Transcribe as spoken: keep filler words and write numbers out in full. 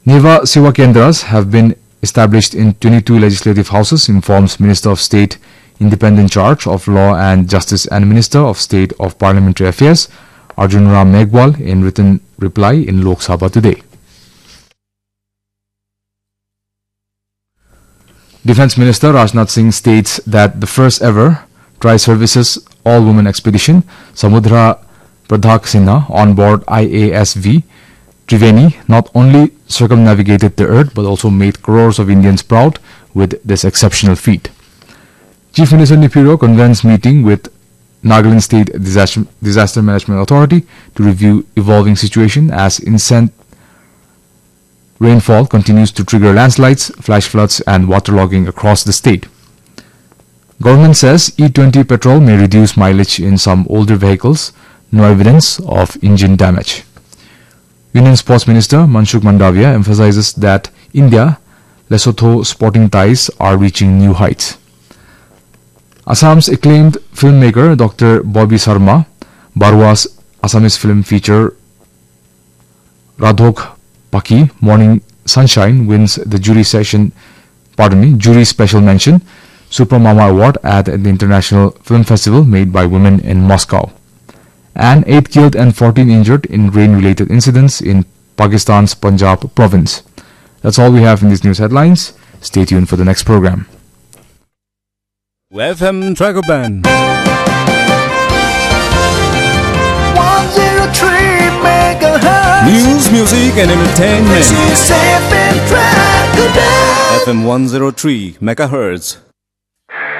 Neva Seva Kendras have been established in twenty-two legislative houses, informs Minister of State, Independent Charge of Law and Justice and Minister of State of Parliamentary Affairs, Arjun Ram Meghwal, in written reply in Lok Sabha today. Defence Minister Rajnath Singh states that the first ever Tri-Services All-Women Expedition, Samudra Pradhak Sinha, on board I A S V Triveni, not only circumnavigated the earth but also made crores of Indians proud with this exceptional feat. Chief Minister Nipiro convenes meeting with Nagaland State Disaster, Disaster Management Authority to review evolving situation as incessant rainfall continues to trigger landslides, flash floods and waterlogging across the state. Government says E twenty petrol may reduce mileage in some older vehicles, no evidence of engine damage. Union Sports Minister Manshukh Mandavia emphasizes that India-Lesotho sporting ties are reaching new heights. Assam's acclaimed filmmaker Doctor Bobby Sarma, Barwa's Assamese film feature Radhok Paki, Morning Sunshine, wins the jury session, pardon me, jury special mention Super Mama Award at the International Film Festival made by women in Moscow. And eight killed and fourteen injured in rain-related incidents in Pakistan's Punjab province. That's all we have in these news headlines. Stay tuned for the next program. F M Tracker Band. one oh three megahertz. News, music and entertainment. This is F M Tracker Band. F M one oh three megahertz.